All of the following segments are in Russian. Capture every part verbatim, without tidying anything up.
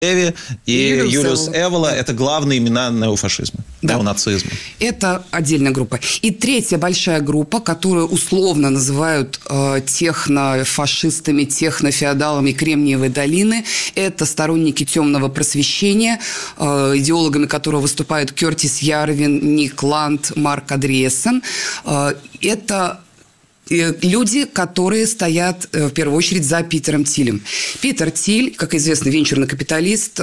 Леви и Юлиус, Юлиус Эвола – это главные имена неофашизма, да. неонацизма. Это отдельная группа. И третья большая группа, которую условно называют э, технофашистами, технофеодалами Кремниевой долины, это сторонники темного просвещения, э, идеологами которого выступают Кертис Ярвин, Ник Ланд, Марк Андреассен. Э, это люди, которые стоят в первую очередь за Питером Тилем. Питер Тиль, как известно, венчурный капиталист,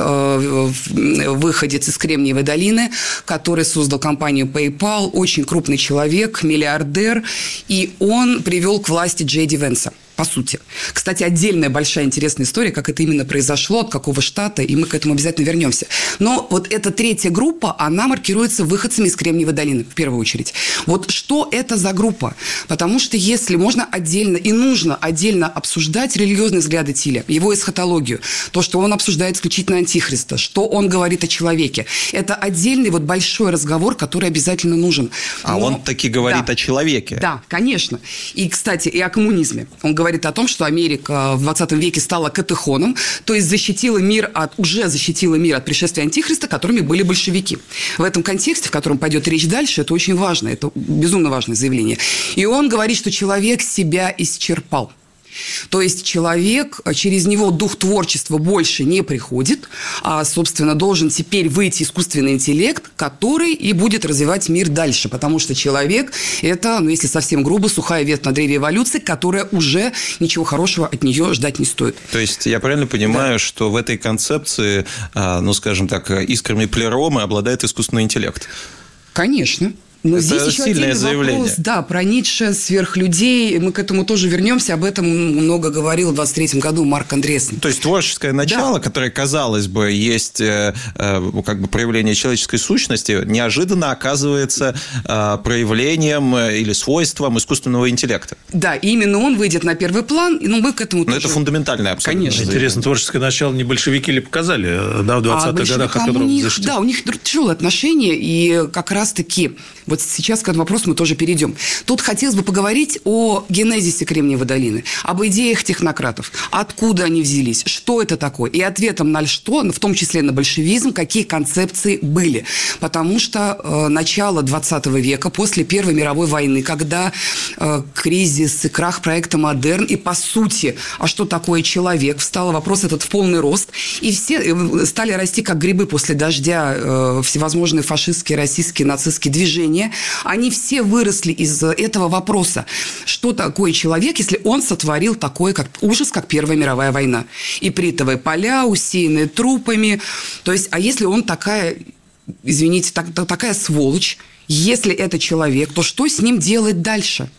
выходец из Кремниевой долины, который создал компанию PayPal, очень крупный человек, миллиардер, и он привел к власти Джей Ди Венса. По сути. Кстати, отдельная большая интересная история, как это именно произошло, от какого штата, и мы к этому обязательно вернемся. Но вот эта третья группа, она маркируется выходцами из Кремниевой долины, в первую очередь. Вот что это за группа? Потому что если можно отдельно и нужно отдельно обсуждать религиозные взгляды Тиля, его эсхатологию, то, что он обсуждает исключительно антихриста, что он говорит о человеке, это отдельный вот большой разговор, который обязательно нужен. А Но... он таки говорит да. о человеке. Да, конечно. И, кстати, и о коммунизме. Он говорит говорит о том, что Америка в двадцатом веке стала катехоном, то есть защитила мир от, уже защитила мир от пришествия антихриста, которыми были большевики. В этом контексте, в котором пойдет речь дальше, это очень важно, это безумно важное заявление. И он говорит, что человек себя исчерпал. То есть человек, через него дух творчества больше не приходит, а, собственно, должен теперь выйти искусственный интеллект, который и будет развивать мир дальше, потому что человек – это, ну, если совсем грубо, сухая ветвь на древе эволюции, которая уже ничего хорошего от нее ждать не стоит. То есть я правильно понимаю, да. что в этой концепции, ну, скажем так, искрами плеромы обладает искусственный интеллект? Конечно. Но это здесь еще сильное отдельный заявление. Вопрос, да, про Ницше, сверхлюдей. Мы к этому тоже вернемся. Об этом много говорил в двадцать третьем году Марк Андреассен. То есть творческое начало, да. которое, казалось бы, есть э, как бы проявление человеческой сущности, неожиданно оказывается э, проявлением или свойством искусственного интеллекта. Да, именно он выйдет на первый план, но мы к этому Но тоже... это фундаментальное абсолютно. Конечно. Интересно, творческое начало не большевики ли показали, да, в двадцатых а годах, от которого у них, защитили? да, у них тяжелые отношения, и как раз-таки вот сейчас к этому вопросу мы тоже перейдем. Тут хотелось бы поговорить о генезисе Кремниевой долины, об идеях технократов, откуда они взялись, что это такое, и ответом на что, в том числе на большевизм, какие концепции были. Потому что э, начало двадцатого века, после Первой мировой войны, когда э, кризис и крах проекта «Модерн», и по сути, а что такое человек, встал вопрос этот в полный рост, и все стали расти как грибы после дождя э, всевозможные фашистские, российские, нацистские движения. Они все выросли из этого вопроса. Что такое человек, если он сотворил такой как, ужас, как Первая мировая война? Ипритовые поля, усеянные трупами. То есть, а если он такая, извините, так, такая сволочь, если это человек, то что с ним делать дальше?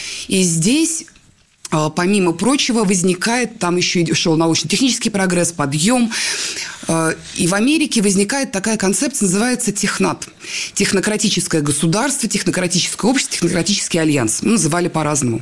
И здесь... Помимо прочего, возникает, там еще и шел научно-технический прогресс, подъем. И в Америке возникает такая концепция, называется технат. Технократическое государство, технократическое общество, технократический альянс. Ну, называли по-разному.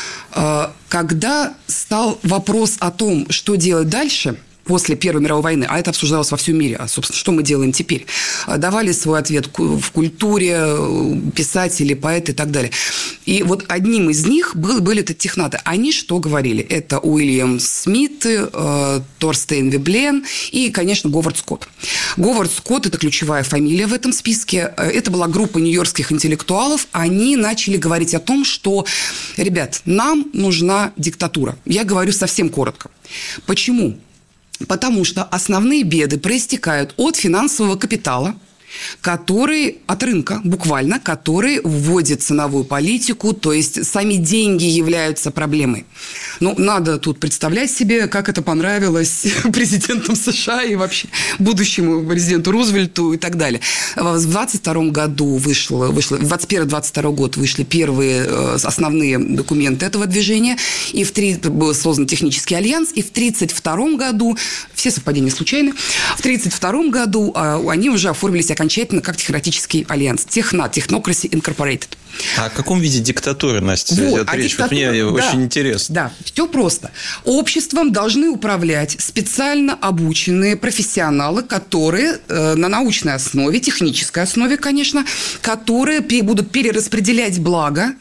Когда стал вопрос о том, что делать дальше... после Первой мировой войны, а это обсуждалось во всем мире, а, собственно, что мы делаем теперь? Давали свой ответ в культуре, писатели, поэты и так далее. И вот одним из них был, были это технаты. Они что говорили? Это Уильям Смит, э, Торстейн Веблен и, конечно, Говард Скотт. Говард Скотт – это ключевая фамилия в этом списке. Это была группа нью-йоркских интеллектуалов. Они начали говорить о том, что, ребят, нам нужна диктатура. Я говорю совсем коротко. Почему? Потому что основные беды проистекают от финансового капитала, который от рынка, буквально, который вводит ценовую политику, то есть сами деньги являются проблемой. Ну, надо тут представлять себе, как это понравилось президентам США и вообще будущему президенту Рузвельту и так далее. В двадцать втором году вышло, вышло в двадцать первом - двадцать второй год вышли первые основные документы этого движения, и в три был создан технический альянс, и в тридцать втором году, все совпадения случайны, в тридцать втором году они уже оформились окончательно как технократический альянс. Технат, Technocracy Incorporated. А о каком виде диктатуры, Настя, вот, идет речь? Вот мне да, очень интересно. Да, все просто. Обществом должны управлять специально обученные профессионалы, которые э, на научной основе, технической основе, конечно, которые будут перераспределять благо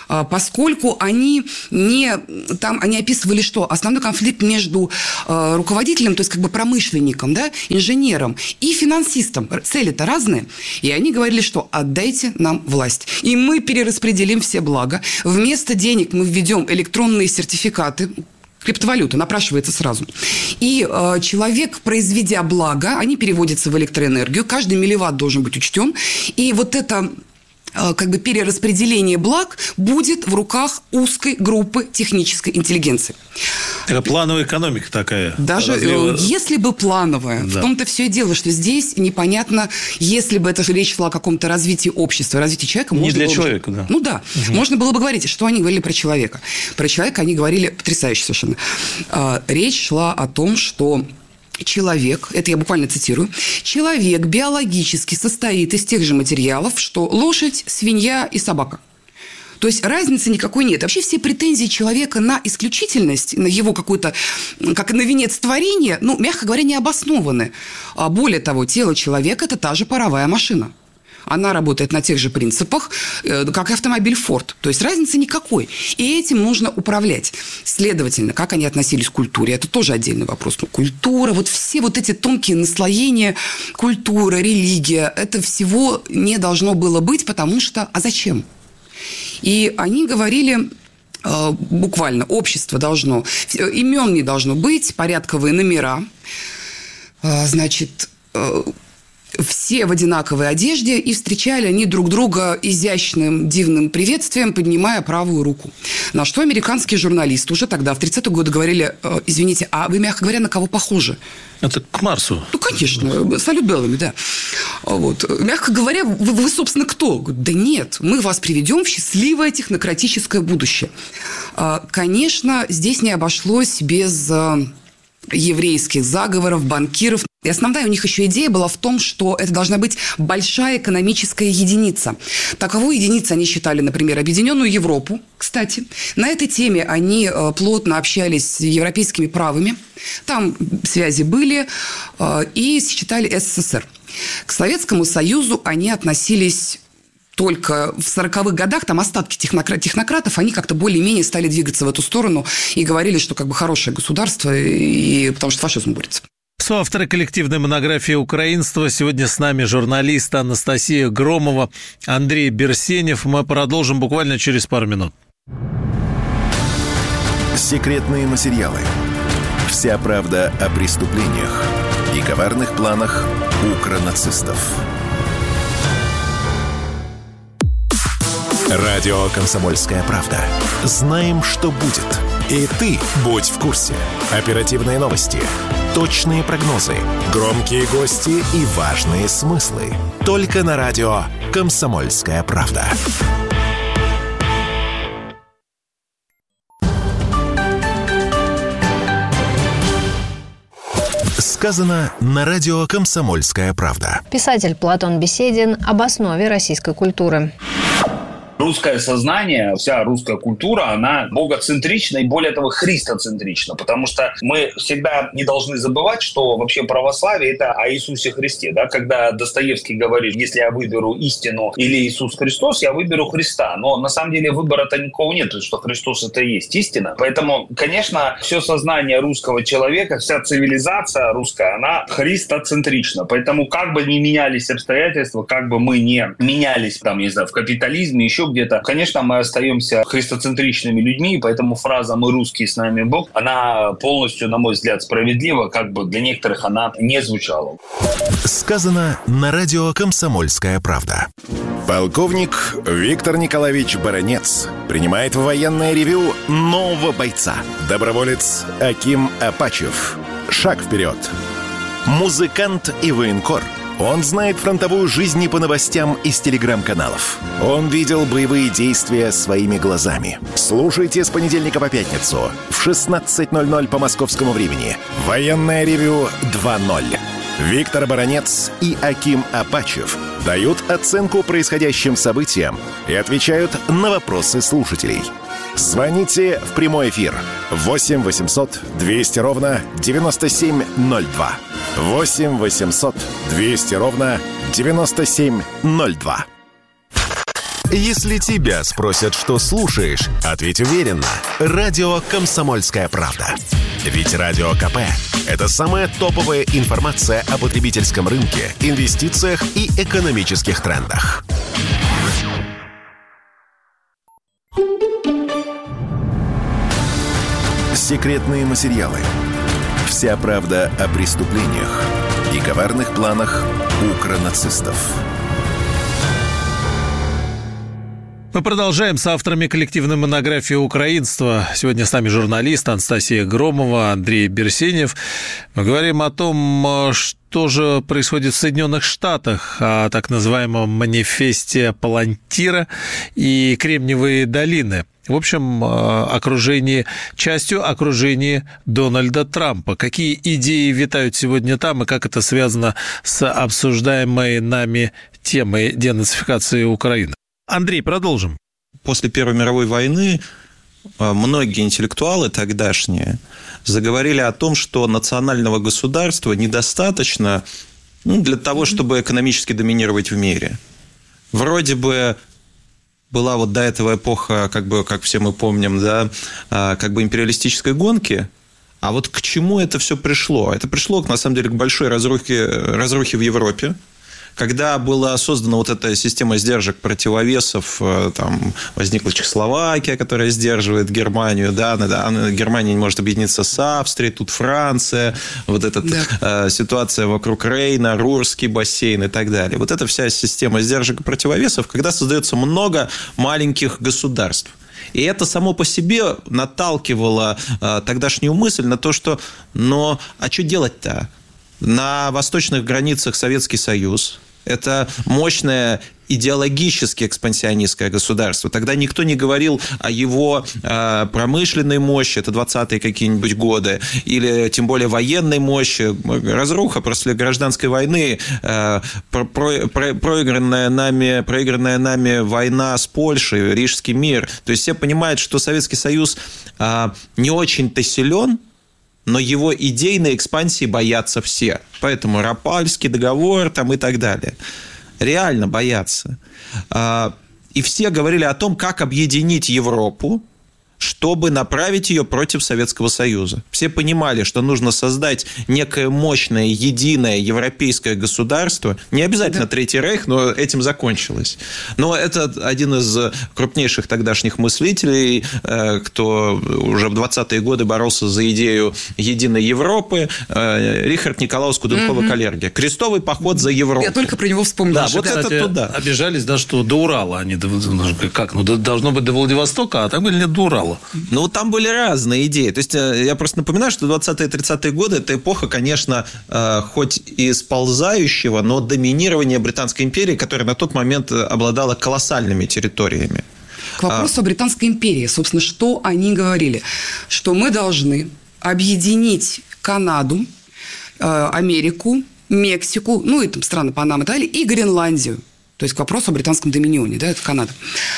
поскольку они не... Там они описывали, что основной конфликт между руководителем, то есть как бы промышленником, да, инженером и финансистом. Цели-то разные. И они говорили, что отдайте нам власть. И мы перераспределим все блага. Вместо денег мы введем электронные сертификаты, криптовалюта напрашивается сразу. И э, человек, произведя благо, они переводятся в электроэнергию, каждый милливатт должен быть учтен. И вот это э, как бы перераспределение благ будет в руках узкой группы технической интеллигенции. Это плановая экономика такая. Даже Разлива... если бы плановая, да. В том-то все и дело, что здесь непонятно, если бы это речь шла о каком-то развитии общества, развитии человека. Не для было человека, бы... да. Ну да, угу. Можно было бы говорить, что они говорили про человека. Про человека они говорили потрясающе совершенно. Речь шла о том, что человек, это я буквально цитирую, человек биологически состоит из тех же материалов, что лошадь, свинья и собака. То есть разницы никакой нет. Вообще все претензии человека на исключительность, на его какую-то, как на венец творения, ну, мягко говоря, не обоснованы. А более того, тело человека – это та же паровая машина. Она работает на тех же принципах, как и автомобиль Ford. То есть разницы никакой. И этим нужно управлять. Следовательно, как они относились к культуре, это тоже отдельный вопрос. Ну, культура, вот все вот эти тонкие наслоения, культура, религия, это всего не должно было быть, потому что… А зачем? И они говорили э, буквально, общество должно, имен не должно быть, порядковые номера, э, значит, э, все в одинаковой одежде, и встречали они друг друга изящным, дивным приветствием, поднимая правую руку. На что американские журналисты уже тогда, в тридцатые годы, говорили, э, извините, а вы, мягко говоря, на кого похожи? Это к Марсу. Ну, конечно, салют Беллами, да. Вот. Мягко говоря, вы, вы, собственно, кто? Да нет, мы вас приведем в счастливое технократическое будущее. Конечно, здесь не обошлось без еврейских заговоров, банкиров. И основная у них еще идея была в том, что это должна быть большая экономическая единица. Таковой единицей они считали, например, Объединенную Европу, кстати. На этой теме они плотно общались с европейскими правыми. Там связи были. И считали СССР. К Советскому Союзу они относились... Только в сороковых годах там остатки технократов, они как-то более-менее стали двигаться в эту сторону и говорили, что как бы хорошее государство, и, потому что фашизм борется. Соавторы коллективной монографии «Украинство». Сегодня с нами журналист Анастасия Громова, Андрей Берсенев. Мы продолжим буквально через пару минут. Секретные материалы. Вся правда о преступлениях и коварных планах укронацистов. Радио «Комсомольская правда». Знаем, что будет. И ты будь в курсе. Оперативные новости, точные прогнозы, громкие гости и важные смыслы. Только на радио «Комсомольская правда». Сказано на радио «Комсомольская правда». Писатель Платон Беседин об основе российской культуры. Русское сознание, вся русская культура, она богоцентрична и, более того, христоцентрична, потому что мы всегда не должны забывать, что вообще православие – это о Иисусе Христе. Да? Когда Достоевский говорит, если я выберу истину или Иисус Христос, я выберу Христа. Но на самом деле выбора-то никакого нет, потому что Христос – это и есть истина. Поэтому, конечно, все сознание русского человека, вся цивилизация русская, она христоцентрична. Поэтому как бы ни менялись обстоятельства, как бы мы не менялись, там, не знаю, в капитализме, еще где-то, конечно, мы остаемся христоцентричными людьми, поэтому фраза «мы русские, с нами Бог», она полностью, на мой взгляд, справедлива, как бы для некоторых она не звучала. Сказано на радио «Комсомольская правда». Полковник Виктор Николаевич Баранец принимает в военное ревю нового бойца. Доброволец Аким Апачев. Шаг вперед. Музыкант и военкор. Он знает фронтовую жизнь не по новостям из телеграм-каналов. Он видел боевые действия своими глазами. Слушайте с понедельника по пятницу в шестнадцать ноль ноль по московскому времени. Военное ревю два ноль. Виктор Баранец и Аким Апачев дают оценку происходящим событиям и отвечают на вопросы слушателей. Звоните в прямой эфир восемь восемьсот двести ровно девяносто семь ноль два. восемь восемьсот двести ровно девяносто семь ноль два. Если тебя спросят, что слушаешь, ответь уверенно. Радио «Комсомольская правда». Ведь Радио КП – это самая топовая информация о потребительском рынке, инвестициях и экономических трендах. Секретные материалы. Вся правда о преступлениях и коварных планах укронацистов. Мы продолжаем с авторами коллективной монографии «Украинство». Сегодня с нами журналист Анастасия Громова, Андрей Берсенев. Мы говорим о том, что же происходит в Соединенных Штатах, о так называемом манифесте Палантира и Кремниевой долины. В общем, окружении, частью окружения Дональда Трампа. Какие идеи витают сегодня там, и как это связано с обсуждаемой нами темой денацификации Украины? Андрей, продолжим. После Первой мировой войны многие интеллектуалы тогдашние заговорили о том, что национального государства недостаточно, ну, для того, чтобы экономически доминировать в мире. Вроде бы была вот до этого эпоха, как бы, как все мы помним, да, как бы империалистической гонки. А вот к чему это все пришло? Это пришло, на самом деле, к большой разрухе, разрухе в Европе. Когда была создана вот эта система сдержек, противовесов, там возникла Чехословакия, которая сдерживает Германию, да, Германия не может объединиться с Австрией, тут Франция, вот эта да. ситуация вокруг Рейна, Рурский бассейн и так далее. Вот эта вся система сдержек и противовесов, когда создается много маленьких государств. И это само по себе наталкивало тогдашнюю мысль на то, что, но, а что делать-то? На восточных границах Советский Союз. Это мощное идеологически экспансионистское государство. Тогда никто не говорил о его э, промышленной мощи, это двадцатые какие-нибудь годы, или тем более военной мощи. Разруха после гражданской войны, э, про, про, проигранная, нами, проигранная нами война с Польшей, Рижский мир. То есть все понимают, что Советский Союз э, не очень-то силен, но его идейной экспансии боятся все. Поэтому Рапальский договор там и так далее. Реально боятся. И все говорили о том, как объединить Европу, чтобы направить ее против Советского Союза. Все понимали, что нужно создать некое мощное, единое европейское государство. Не обязательно да. Третий рейх, но этим закончилось. Но это один из крупнейших тогдашних мыслителей, кто уже в двадцатые годы боролся за идею единой Европы, Рихард Николаус Куденкова-Каллерги. Крестовый поход за Европу. Я только про него вспомнила. Да, вот кстати, это туда. Обижались, да, что до Урала они, как, ну, должно быть до Владивостока, а там были нет до Урала. Ну, там были разные идеи. То есть, я просто напоминаю, что двадцатые-тридцатые годы – это эпоха, конечно, хоть и сползающего, но доминирования Британской империи, которая на тот момент обладала колоссальными территориями. К вопросу а... о Британской империи. Собственно, что они говорили? Что мы должны объединить Канаду, Америку, Мексику, ну, и там страны Панамы и так далее, и Гренландию. То есть, к вопросу о британском доминионе, да, это Канада.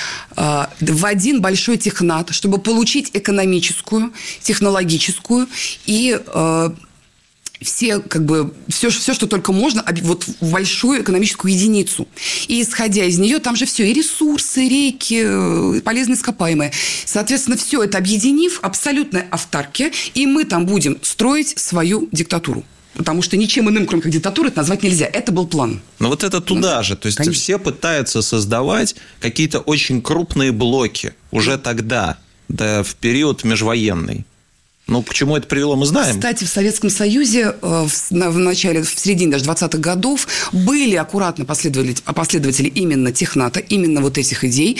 В один большой технат, чтобы получить экономическую, технологическую и э, все, как бы, все, все, что только можно, вот в большую экономическую единицу. И исходя из нее, там же все, и ресурсы, и реки, и полезные ископаемые. Соответственно, все это объединив, абсолютная автаркия, и мы там будем строить свою диктатуру. Потому что ничем иным, кроме как диктатуры, это назвать нельзя. Это был план. Но вот это туда ну, же. То есть, конечно. Все пытаются создавать какие-то очень крупные блоки уже тогда, да, в период межвоенный. Ну, к чему это привело, мы знаем. Кстати, в Советском Союзе в, в начале, в середине даже двадцатых годов были аккуратно последователи, последователи именно техната, именно вот этих идей,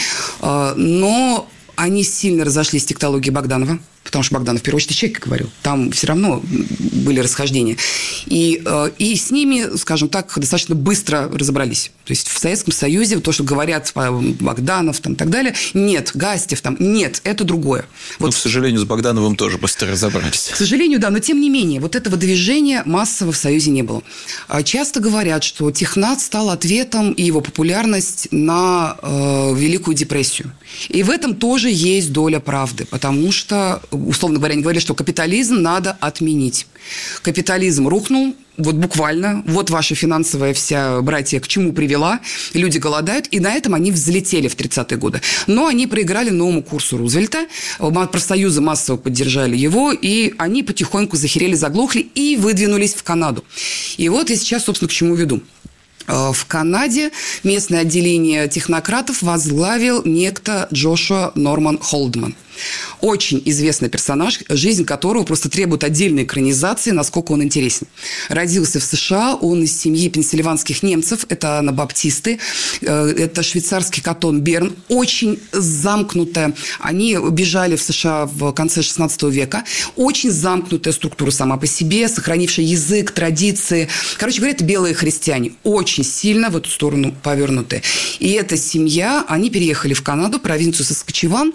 но они сильно разошлись с тектологией Богданова. Потому что Богданов, в первую очередь, человек, как говорю, там все равно были расхождения. И, и с ними, скажем так, достаточно быстро разобрались. То есть в Советском Союзе то, что говорят Богданов там, и так далее, нет, Гастев там, нет, это другое. Вот. Ну, к сожалению, с Богдановым тоже быстро разобрались. К сожалению, да, но тем не менее, вот этого движения массово в Союзе не было. Часто говорят, что технат стал ответом и его популярность на э, Великую депрессию. И в этом тоже есть доля правды, потому что, условно говоря, они говорили, что капитализм надо отменить. Капитализм рухнул, вот буквально, вот ваша финансовая вся братья к чему привела, люди голодают, и на этом они взлетели в тридцатые годы. Но они проиграли новому курсу Рузвельта, профсоюзы массово поддержали его, и они потихоньку захерели, заглохли и выдвинулись в Канаду. И вот я сейчас, собственно, к чему веду. В Канаде местное отделение технократов возглавил некто Джошуа Норман Холдман. Очень известный персонаж, жизнь которого просто требует отдельной экранизации, насколько он интересен. Родился в США, он из семьи пенсильванских немцев, это анабаптисты, это швейцарский кантон Берн, очень замкнутая. Они бежали в США в конце шестнадцатого века. Очень замкнутая структура сама по себе, сохранившая язык, традиции. Короче говоря, это белые христиане, очень сильно в эту сторону повернутые. И эта семья, они переехали в Канаду, провинцию Саскачеван.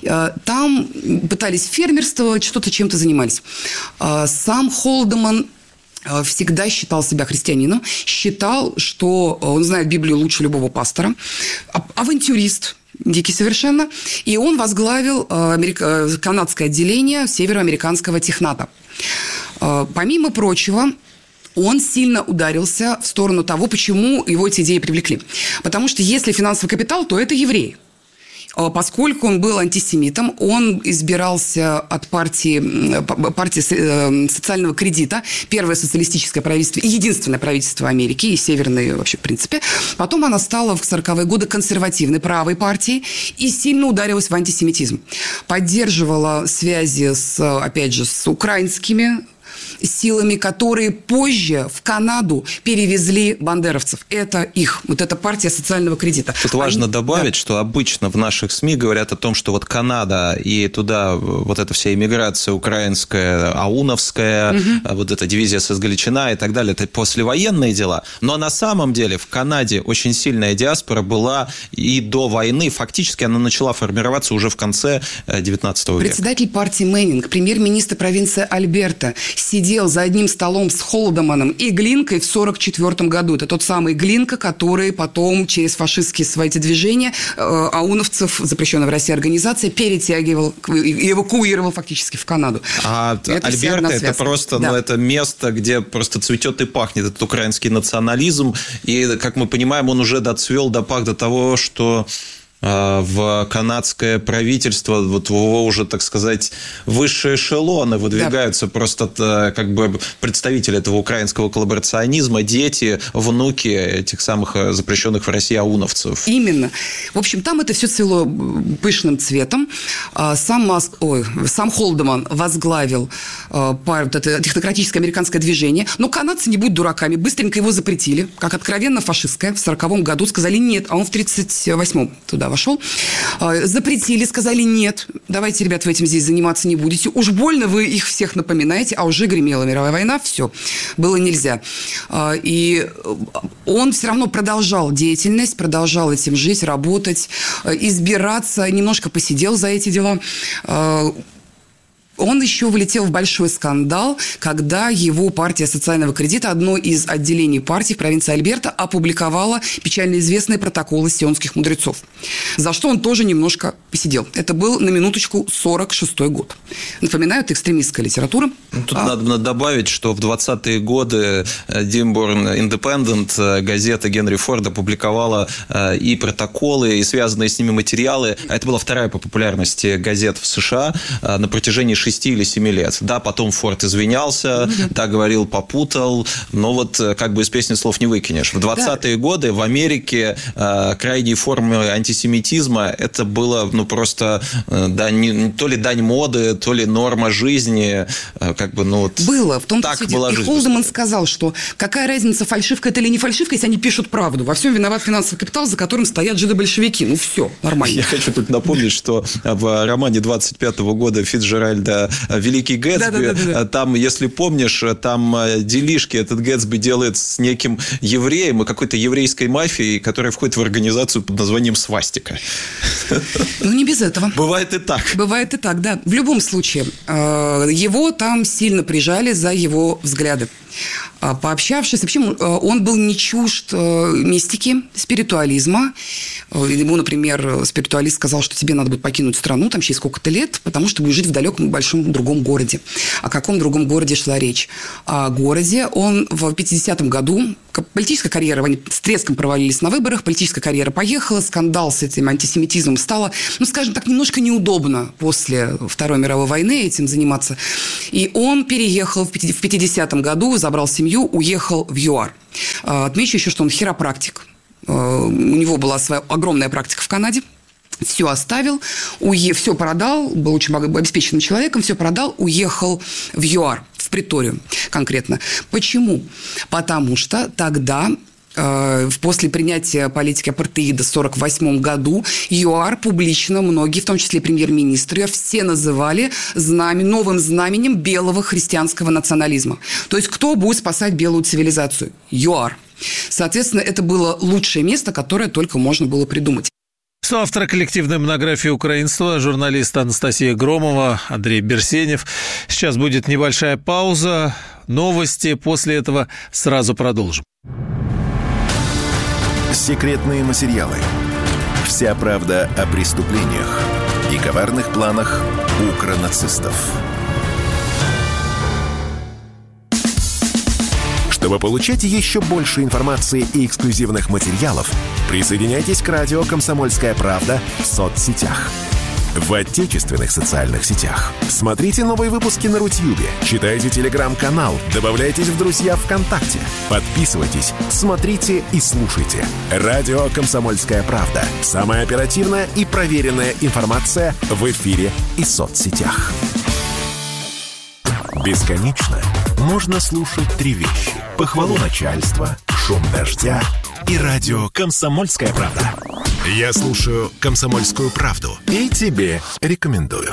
Там пытались фермерствовать, что-то чем-то занимались. Сам Холдман всегда считал себя христианином, считал, что он знает Библию лучше любого пастора, авантюрист, дикий совершенно, и он возглавил канадское отделение североамериканского техната. Помимо прочего, он сильно ударился в сторону того, почему его эти идеи привлекли. Потому что если финансовый капитал, то это евреи. Поскольку он был антисемитом, он избирался от партии, партии социального кредита, первое социалистическое правительство и единственное правительство Америки, и северное вообще в принципе. Потом она стала в сороковые годы консервативной правой партией и сильно ударилась в антисемитизм. Поддерживала связи, с, опять же, с украинскими силами, которые позже в Канаду перевезли бандеровцев. Это их, вот эта партия социального кредита. Тут важно Они, добавить, да. что обычно в наших СМИ говорят о том, что вот Канада и туда вот эта вся иммиграция украинская, ауновская, угу. вот эта дивизия СС Галичина и так далее, это послевоенные дела. Но на самом деле в Канаде очень сильная диаспора была и до войны. Фактически она начала формироваться уже в конце девятнадцатого века. Председатель партии Мэннинг, премьер-министр провинции Альберта, сидел за одним столом с Холдманом и Глинкой в сорок четвёртом году. Это тот самый Глинка, который потом через фашистские свои эти движения э, ауновцев, запрещенная в России организация, перетягивал и эвакуировал фактически в Канаду. А это Альберта – это просто да. ну, это место, где просто цветет и пахнет этот украинский национализм. И, как мы понимаем, он уже доцвел, допах до того, что в канадское правительство, вот его уже, так сказать, высшие эшелоны выдвигаются, да. просто как бы представители этого украинского коллаборационизма, дети, внуки этих самых запрещенных в России ауновцев. Именно. В общем, там это все цвело пышным цветом. Сам, Маск... Ой, сам Холдман возглавил это технократическое американское движение, но канадцы, не будь дураками, быстренько его запретили, как откровенно фашистское. В сороковом году сказали нет, а он в тридцать восьмом туда вошел. Запретили, сказали нет, давайте, ребят, вы этим здесь заниматься не будете. Уж больно вы их всех напоминаете, а уже гремела мировая война, все, было нельзя. И он все равно продолжал деятельность, продолжал этим жить, работать, избираться, немножко посидел за эти дела. Он еще влетел в большой скандал, когда его партия социального кредита, одно из отделений партии в провинции Альберта, опубликовала печально известные протоколы сионских мудрецов, за что он тоже немножко посидел. Это был, на минуточку, сорок шестой год. Напоминаю, это экстремистская литература. Тут а... надо добавить, что в двадцатые годы Dearborn Independent, газета Генри Форда, опубликовала и протоколы, и связанные с ними материалы. Это была вторая по популярности газета в США на протяжении шести или семи лет. Да, потом Форд извинялся, mm-hmm. да, говорил, попутал, но вот как бы из песни слов не выкинешь. В двадцатые да. годы в Америке э, крайней формой антисемитизма это было, ну, просто э, дань, то ли дань моды, то ли норма жизни, э, как бы, ну, вот было, в том так числе. была и жизнь. Холдман сказал, что какая разница, фальшивка это или не фальшивка, если они пишут правду. Во всем виноват финансовый капитал, за которым стоят жидобольшевики. Ну, все, нормально. Я хочу тут напомнить, что в романе двадцать пятого года Фицджеральда «Великий Гэтсби», да, да, да, да. там, если помнишь, там делишки этот Гэтсби делает с неким евреем и какой-то еврейской мафией, которая входит в организацию под названием «Свастика». Ну, не без этого. Бывает и так. Бывает и так, да. В любом случае, его там сильно прижали за его взгляды. Пообщавшись, вообще он был не чужд мистики, спиритуализма. Ему, например, спиритуалист сказал, что тебе надо будет покинуть страну там через сколько-то лет, потому что будешь жить в далеком большом другом городе. О каком другом городе шла речь? О городе. Он в пятидесятом году, политическая карьера, они с треском провалились на выборах, политическая карьера поехала, скандал с этим антисемитизмом стало, ну, скажем так, немножко неудобно после Второй мировой войны этим заниматься. И он переехал в пятидесятом году, забрал семью, уехал в ЮАР. Отмечу еще, что он хиропрактик. У него была своя огромная практика в Канаде. Все оставил, уе... все продал, был очень обеспеченным человеком, все продал, уехал в ЮАР, в Преторию конкретно. Почему? Потому что тогда... После принятия политики апартеида в сорок восьмом году ЮАР публично, многие, в том числе премьер-министр, все называли знамя, новым знаменем белого христианского национализма. То есть, кто будет спасать белую цивилизацию? ЮАР. Соответственно, это было лучшее место, которое только можно было придумать. Соавтор коллективной монографии «Украинство», журналист Анастасия Громова, Андрей Берсенев. Сейчас будет небольшая пауза, новости, после этого сразу продолжим. Секретные материалы. Вся правда о преступлениях и коварных планах укронацистов. Чтобы получать еще больше информации и эксклюзивных материалов, присоединяйтесь к радио «Комсомольская правда» в соцсетях. В отечественных социальных сетях. Смотрите новые выпуски на Рутьюбе, читайте телеграм-канал, добавляйтесь в друзья ВКонтакте, подписывайтесь, смотрите и слушайте. Радио «Комсомольская правда». Самая оперативная и проверенная информация в эфире и соцсетях. Бесконечно можно слушать три вещи: похвалу начальства, шум дождя и радио «Комсомольская правда». Я слушаю «Комсомольскую правду» и тебе рекомендую.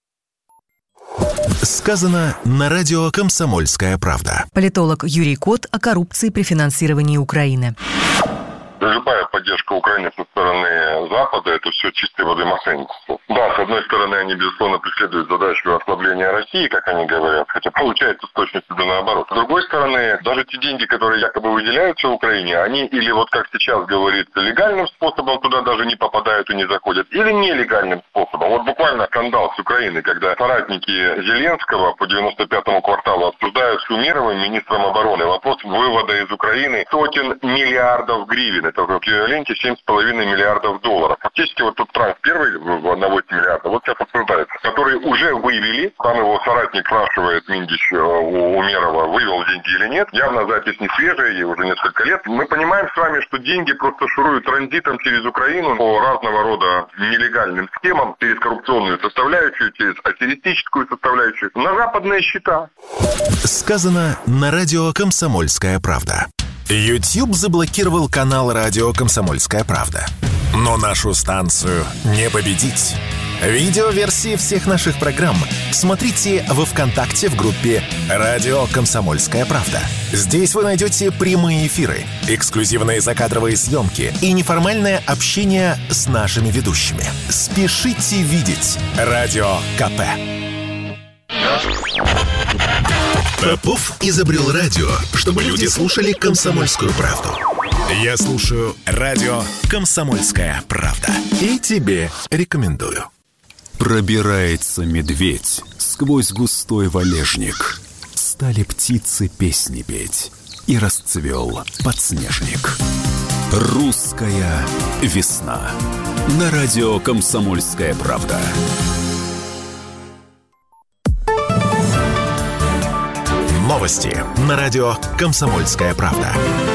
Сказано на радио «Комсомольская правда». Политолог Юрий Кот о коррупции при финансировании Украины. Любая поддержка Украины со стороны Запада – это все чистой воды мошенничество. Да, с одной стороны, они, безусловно, преследуют задачу ослабления России, как они говорят, хотя получается с точностью до наоборот. С другой стороны, даже те деньги, которые якобы выделяются Украине, они или вот как сейчас говорится, легальным способом туда даже не попадают и не заходят, или нелегальным способом. Вот буквально скандал с Украиной, когда соратники Зеленского по девяносто пятому кварталу обсуждают с Умеровым, министром обороны, вопрос вывода из Украины сотен миллиардов гривен. Это в эквиваленте семь с половиной миллиардов долларов. Фактически вот тут транс первый в одна целая восемь десятых миллиарда, вот сейчас обсуждается, который уже вывели, там его соратник спрашивает, Миндич у Умерова, вывел деньги или нет. Явно запись не свежая, ей уже несколько лет. Мы понимаем с вами, что деньги просто шуруют транзитом через Украину по разного рода нелегальным схемам, через коррупционную составляющую, через аферистическую составляющую, на западные счета. Сказано на радио «Комсомольская правда». YouTube заблокировал канал радио «Комсомольская правда». Но нашу станцию не победить. Видеоверсии всех наших программ смотрите во ВКонтакте в группе «Радио Комсомольская правда». Здесь вы найдете прямые эфиры, эксклюзивные закадровые съемки и неформальное общение с нашими ведущими. Спешите видеть Радио КП. Попов изобрел радио, чтобы люди слушали «Комсомольскую правду». Я слушаю радио «Комсомольская правда». И тебе рекомендую. Пробирается медведь сквозь густой валежник. Стали птицы песни петь, и расцвел подснежник. Русская весна. На радио «Комсомольская правда». Новости на радио «Комсомольская правда».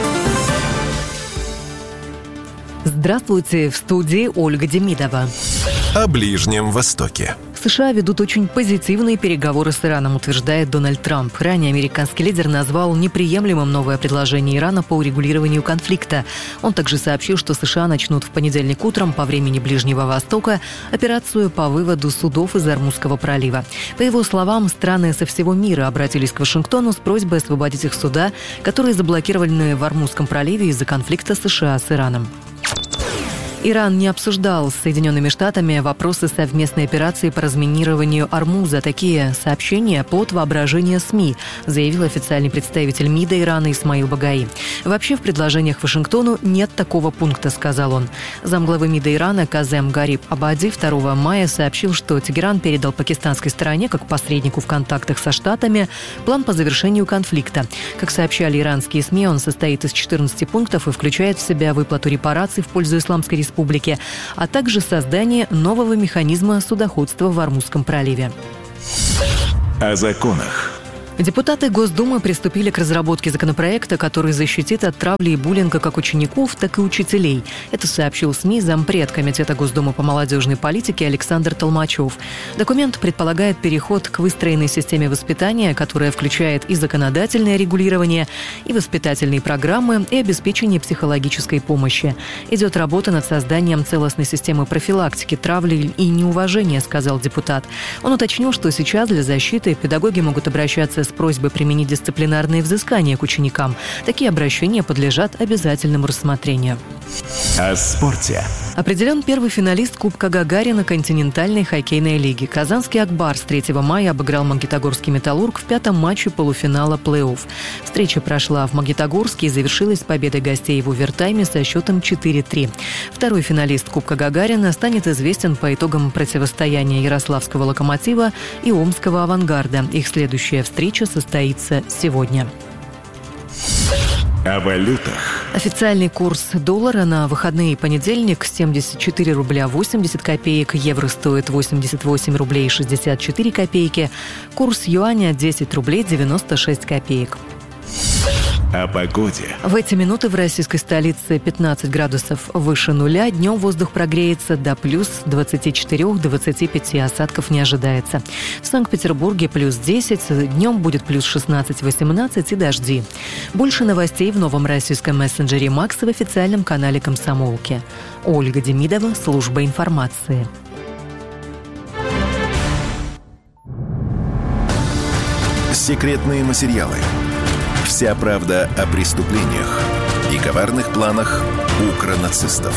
Здравствуйте, в студии Ольга Демидова. О Ближнем Востоке. США ведут очень позитивные переговоры с Ираном, утверждает Дональд Трамп. Ранее американский лидер назвал неприемлемым новое предложение Ирана по урегулированию конфликта. Он также сообщил, что США начнут в понедельник утром по времени Ближнего Востока операцию по выводу судов из Ормузского пролива. По его словам, страны со всего мира обратились к Вашингтону с просьбой освободить их суда, которые заблокированы в Ормузском проливе из-за конфликта США с Ираном. Иран не обсуждал с Соединенными Штатами вопросы совместной операции по разминированию Ормуза. Такие сообщения – плод воображения СМИ, заявил официальный представитель МИДа Ирана Исмаил Багаи. Вообще в предложениях Вашингтону нет такого пункта, сказал он. Замглавы МИДа Ирана Казем Гариб Абади второго мая сообщил, что Тегеран передал пакистанской стороне, как посреднику в контактах со Штатами, план по завершению конфликта. Как сообщали иранские СМИ, он состоит из четырнадцати пунктов и включает в себя выплату репараций в пользу Исламской Республики, Республики, а также создание нового механизма судоходства в Ормузском проливе. О законах. Депутаты Госдумы приступили к разработке законопроекта, который защитит от травли и буллинга как учеников, так и учителей. Это сообщил СМИ зампред Комитета Госдумы по молодежной политике Александр Толмачев. Документ предполагает переход к выстроенной системе воспитания, которая включает и законодательное регулирование, и воспитательные программы, и обеспечение психологической помощи. Идет работа над созданием целостной системы профилактики травли и неуважения, сказал депутат. Он уточнил, что сейчас для защиты педагоги могут обращаться с просьбой применить дисциплинарные взыскания к ученикам. Такие обращения подлежат обязательному рассмотрению. О спорте. Определен первый финалист Кубка Гагарина континентальной хоккейной лиги. Казанский «Акбарс» третьего мая обыграл Магнитогорский «Металлург» в пятом матче полуфинала плей-офф. Встреча прошла в Магнитогорске и завершилась победой гостей в овертайме со счетом четыре-три. Второй финалист Кубка Гагарина станет известен по итогам противостояния Ярославского «Локомотива» и Омского «Авангарда». Их следующая встреча состоится сегодня. О валютах. Официальный курс доллара на выходные и понедельник – семьдесят четыре рубля восемьдесят копеек, евро стоит восемьдесят восемь рублей шестьдесят четыре копейки, курс юаня – десять рублей девяносто шесть копеек. О погоде. В эти минуты в российской столице пятнадцать градусов выше нуля. Днем воздух прогреется до плюс двадцати четырёх - двадцати пяти. Осадков не ожидается. В Санкт-Петербурге плюс десять. Днем будет плюс шестнадцать - восемнадцать и дожди. Больше новостей в новом российском мессенджере «Макс» в официальном канале «Комсомолки». Ольга Демидова, служба информации. Секретные материалы. Вся правда о преступлениях и коварных планах укронацистов.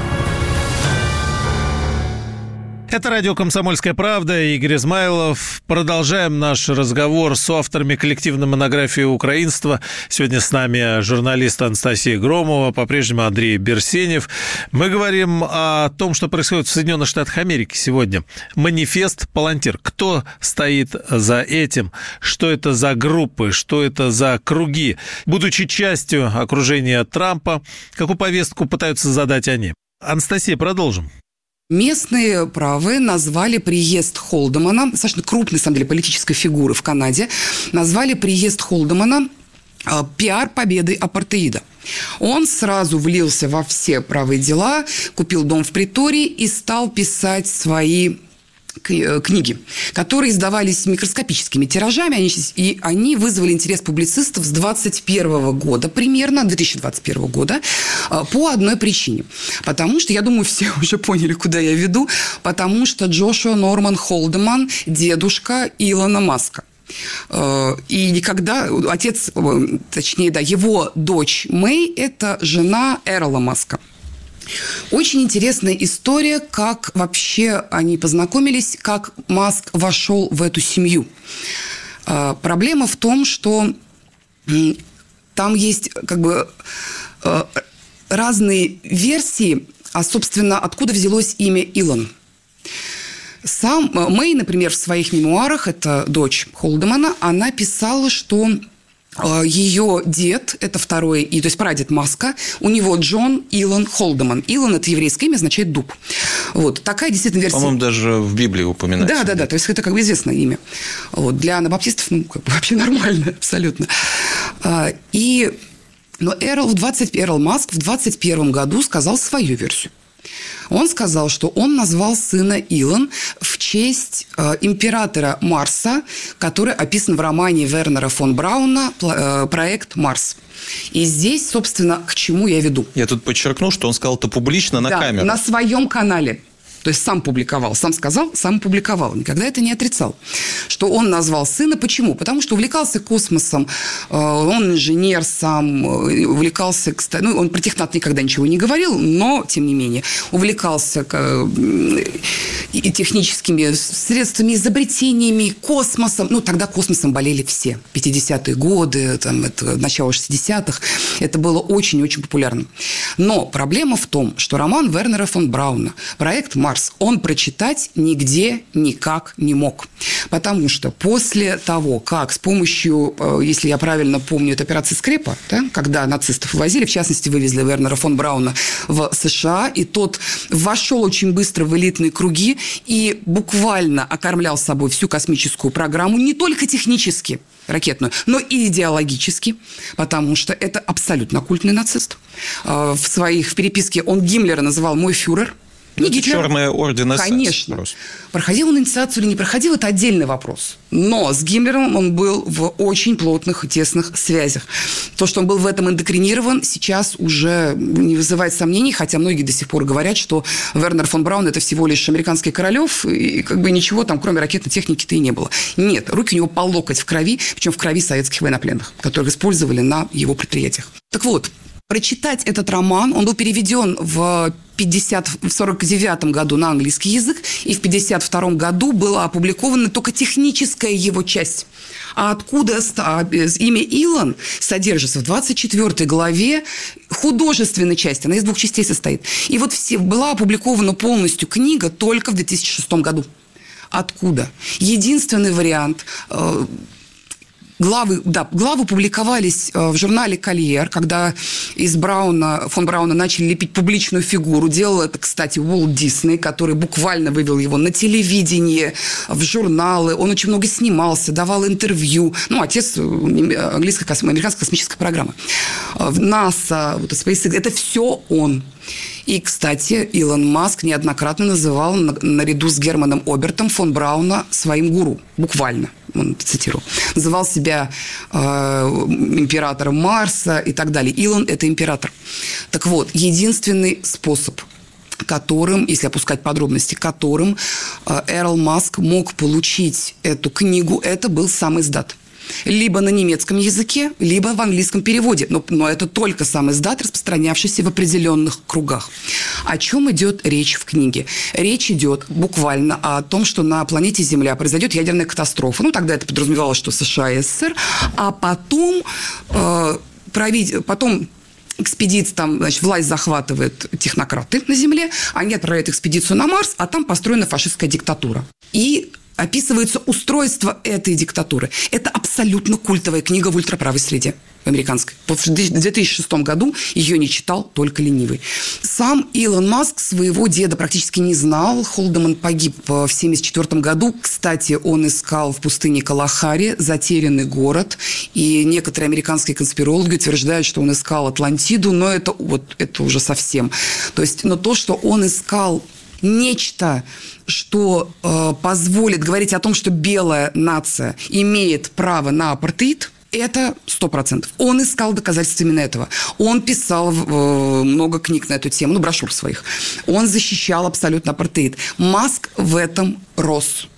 Это радио «Комсомольская правда», Игорь Измайлов. Продолжаем наш разговор с авторами коллективной монографии «Украинство». Сегодня с нами журналист Анастасия Громова, по-прежнему Андрей Берсенев. Мы говорим о том, что происходит в Соединенных Штатах Америки сегодня. Манифест «Палантир». Кто стоит за этим? Что это за группы? Что это за круги? Будучи частью окружения Трампа, какую повестку пытаются задать они? Анастасия, продолжим. Местные правые назвали приезд Холдемана, достаточно крупной, на самом деле, политической фигуры в Канаде, назвали приезд Холдемана э, пиар победы апартеида. Он сразу влился во все правые дела, купил дом в Притории и стал писать свои книги, которые издавались микроскопическими тиражами, и они вызвали интерес публицистов с двадцать первого года, примерно, две тысячи двадцать первого года, по одной причине. Потому что, я думаю, все уже поняли, куда я веду, потому что Джошуа Норман Холдеман – дедушка Илона Маска. И никогда отец, точнее, да, его дочь Мэй – это жена Эрла Маска. Очень интересная история, как вообще они познакомились, как Маск вошел в эту семью. Проблема в том, что там есть как бы разные версии, а, собственно, откуда взялось имя Илон. Сам Мэй, например, в своих мемуарах, это дочь Холдемана, она писала, что ее дед, это второй, и, то есть прадед Маска, у него Джон Илон Холдеман. Илон – это еврейское имя, означает дуб. Вот, такая действительно версия. По-моему, даже в Библии упоминается. Да, да, да, то есть это как бы известное имя. Вот, для анабаптистов, ну, как бы вообще нормально, абсолютно. И, но Эрл, в двадцать, Эрл Маск в двадцать первом году сказал свою версию. Он сказал, что он назвал сына Илон в честь э, императора Марса, который описан в романе Вернера фон Брауна э, «Проект Марс». И здесь, собственно, к чему я веду. Я тут подчеркну, что он сказал это публично на да, камеру. на своем канале. То есть сам публиковал, сам сказал, сам публиковал. Никогда это не отрицал. Что он назвал сына. Почему? Потому что увлекался космосом. Он инженер сам. Увлекался... Ну, он про технат никогда ничего не говорил, но, тем не менее, увлекался и техническими средствами, изобретениями, космосом. Ну, тогда космосом болели все. пятидесятые годы, там, это, начало шестидесятых. Это было очень-очень популярно. Но проблема в том, что роман Вернера фон Брауна, проект «Марс», он прочитать нигде никак не мог. Потому что после того, как с помощью, если я правильно помню, это операция «Скрепа», да, когда нацистов вывозили, в частности, вывезли Вернера фон Брауна в США, и тот вошел очень быстро в элитные круги и буквально окормлял собой всю космическую программу, не только технически, ракетную, но и идеологически, потому что это абсолютно оккультный нацист. В своих в переписке он Гиммлера называл «мой фюрер». Не Гитлер. Черная орден эс эс. Конечно. Просто. Проходил он инициацию или не проходил, это отдельный вопрос. Но с Гиммлером он был в очень плотных и тесных связях. То, что он был в этом эндокринирован, сейчас уже не вызывает сомнений, хотя многие до сих пор говорят, что Вернер фон Браун – это всего лишь американский Королев, и как бы ничего там, кроме ракетной техники-то и не было. Нет, руки у него по локоть в крови, причем в крови советских военнопленных, которых использовали на его предприятиях. Так вот, прочитать этот роман, он был переведен в пятьдесят, в сорок девятом году на английский язык, и в пятьдесят втором году была опубликована только техническая его часть. А откуда имя Илон содержится в двадцать четвёртой главе художественной части, она из двух частей состоит. И вот все, была опубликована полностью книга только в две тысячи шестом году. Откуда? Единственный вариант... Главы, да, главы публиковались в журнале «Кольер», когда из Брауна, фон Брауна начали лепить публичную фигуру. Делал это, кстати, Уолт Дисней, который буквально вывел его на телевидение, в журналы. Он очень много снимался, давал интервью. Ну, отец английской, американской космической программы. В НАСА, вот, SpaceX, это все он. И, кстати, Илон Маск неоднократно называл наряду с Германом Обертом фон Брауна своим гуру. Буквально, он цитировал. Называл себя э, императором Марса и так далее. Илон – это император. Так вот, единственный способ, которым, если опускать подробности, которым э, Эрл Маск мог получить эту книгу, это был сам издат. Либо на немецком языке, либо в английском переводе. Но, но это только сам издат, распространявшийся в определенных кругах. О чем идет речь в книге? Речь идет буквально о том, что на планете Земля произойдет ядерная катастрофа. Ну, тогда это подразумевалось, что США и СССР. А потом... Э, править, потом экспедиция, там, значит, власть захватывает технократы на Земле, они отправляют экспедицию на Марс, а там построена фашистская диктатура. И описывается устройство этой диктатуры. Это абсолютно культовая книга в ультраправой среде американской. В две тысячи шестом году ее не читал только ленивый. Сам Илон Маск своего деда практически не знал. Холдеман погиб в семьдесят четвёртом году. Кстати, он искал в пустыне Калахари затерянный город. И некоторые американские конспирологи утверждают, что он искал Атлантиду, но это, вот, это уже совсем. То есть, но то, что он искал нечто, что э, позволит говорить о том, что белая нация имеет право на апартеид, это сто процентов. Он искал доказательства именно этого. Он писал э, много книг на эту тему, ну, брошюр своих. Он защищал абсолютно апартеид. Маск в этом рос.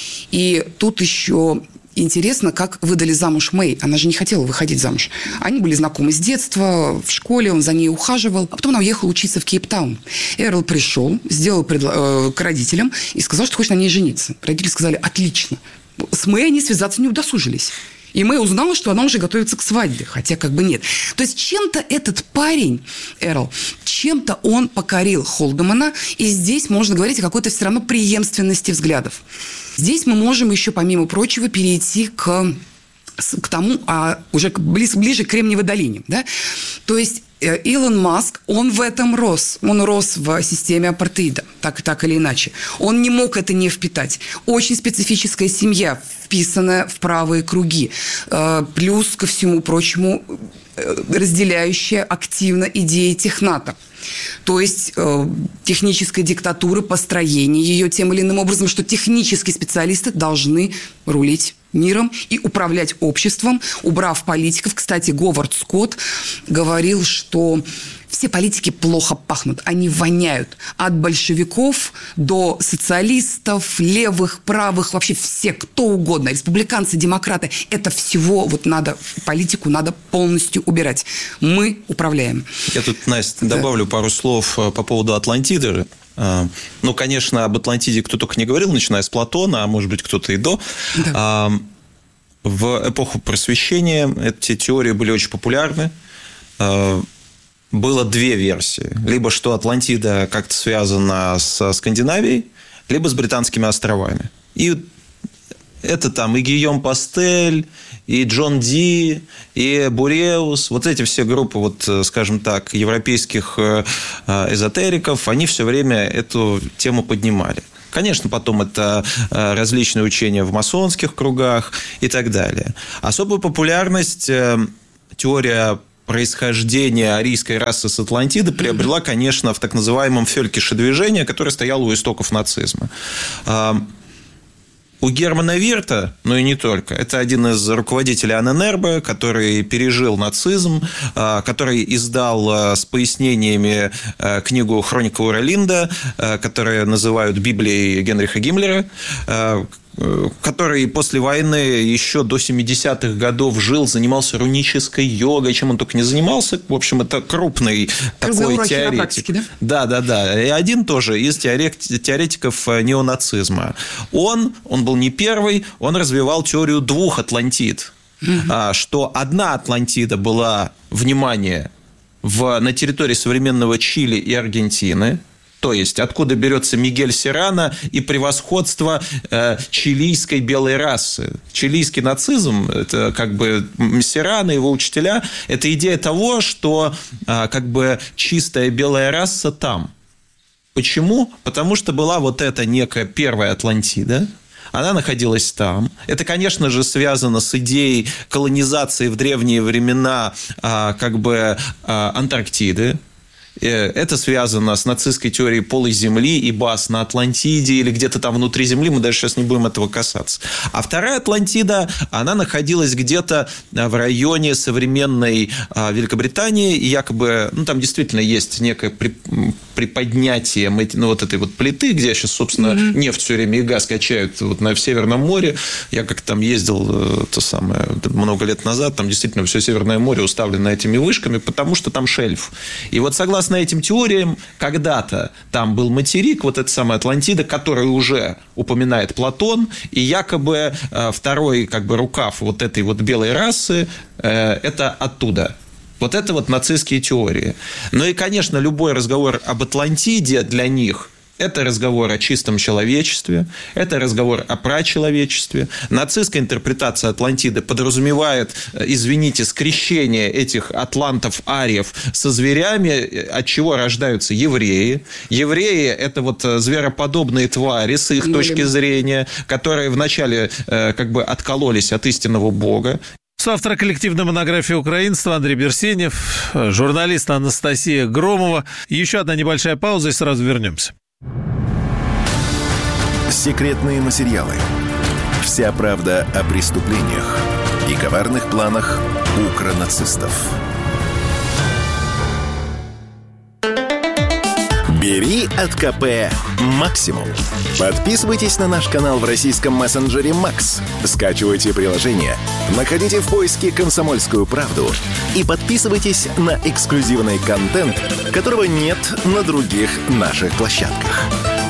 И тут еще... Интересно, как выдали замуж Мэй. Она же не хотела выходить замуж. Они были знакомы с детства, в школе, он за ней ухаживал. А потом она уехала учиться в Кейптаун. Эрл пришел, сделал предла- э, к родителям и сказал, что хочет на ней жениться. Родители сказали, отлично. С Мэй они связаться не удосужились. И Мэй узнала, что она уже готовится к свадьбе, хотя как бы нет. То есть чем-то этот парень, Эрл, чем-то он покорил Холдемана, и здесь можно говорить о какой-то все равно преемственности взглядов. Здесь мы можем еще, помимо прочего, перейти к, к тому, а уже близ, ближе к Кремниевой долине. Да? То есть Илон Маск, он в этом рос. Он рос в системе апартеида, так, так или иначе. Он не мог это не впитать. Очень специфическая семья, вписанная в правые круги. Плюс ко всему прочему, разделяющая активно идеи техната. То есть э, техническая диктатура, построение ее тем или иным образом, что технические специалисты должны рулить миром и управлять обществом, убрав политиков. Кстати, Говард Скотт говорил, что все политики плохо пахнут. Они воняют. От большевиков до социалистов, левых, правых, вообще все, кто угодно. Республиканцы, демократы. Это всего вот надо, политику надо полностью убирать. Мы управляем. Я тут, Настя, добавлю да. пару слов по поводу Атлантиды. Ну, конечно, об Атлантиде кто только не говорил, начиная с Платона, а может быть, кто-то и до. Да. В эпоху Просвещения эти теории были очень популярны. Было две версии. Либо что Атлантида как-то связана с Скандинавией, либо с Британскими островами. И это там и Гийом Пастель, и Джон Ди, и Буреус. Вот эти все группы, вот, скажем так, европейских эзотериков, они все время эту тему поднимали. Конечно, потом это различные учения в масонских кругах и так далее. Особую популярность теория происхождения арийской расы с Атлантиды приобрела, конечно, в так называемом Фелькише движении, которое стояло у истоков нацизма. У Германа Вирта, но и не только, это один из руководителей Анненербе, который пережил нацизм, который издал с пояснениями книгу «Хроника Ура Линда», которую называют Библией Генриха Гиммлера, который после войны еще до семидесятых годов жил, занимался рунической йогой, чем он только не занимался. В общем, это крупный такой теоретик. Да? да, да, да. И один тоже из теоретиков неонацизма. Он, он был не первый, он развивал теорию двух Атлантид. Угу. Что одна Атлантида была, внимание, в, на территории современного Чили и Аргентины. То есть, откуда берется Мигель Серрано и превосходство э, чилийской белой расы. Чилийский нацизм, это как бы Серрано, его учителя, это идея того, что э, как бы чистая белая раса там. Почему? Потому что была вот эта некая первая Атлантида. Она находилась там. Это, конечно же, связано с идеей колонизации в древние времена э, как бы э, Антарктиды. Это связано с нацистской теорией полой земли и баз на Атлантиде или где-то там внутри земли. Мы даже сейчас не будем этого касаться. А вторая Атлантида, она находилась где-то в районе современной Великобритании. И якобы, ну, там действительно есть некое приподнятие ну, вот этой вот плиты, где сейчас, собственно, mm-hmm. нефть все время и газ качают вот на, в Северном море. Я как-то там ездил то самое, много лет назад. Там действительно все Северное море уставлено этими вышками, потому что там шельф. И вот согласно Согласно этим теориям, когда-то там был материк, вот эта самая Атлантида, который уже упоминает Платон, и якобы второй как бы рукав вот этой вот белой расы – это оттуда. Вот это вот нацистские теории. Ну и, конечно, любой разговор об Атлантиде для них – это разговор о чистом человечестве, это разговор о прачеловечестве. Нацистская интерпретация Атлантиды подразумевает, извините, скрещение этих атлантов-ариев со зверями, от чего рождаются евреи. Евреи – это вот звероподобные твари, с их точки зрения, которые вначале как бы откололись от истинного Бога. Соавтор коллективной монографии «Украинство» Андрей Берсенев, журналист Анастасия Громова. Еще одна небольшая пауза, и сразу вернемся. Секретные материалы. Вся правда о преступлениях и коварных планах укронацистов. Бери от КП максимум. Подписывайтесь на наш канал в российском мессенджере Макс. Скачивайте приложение, находите в поиске «Комсомольскую правду» и подписывайтесь на эксклюзивный контент, которого нет на других наших площадках.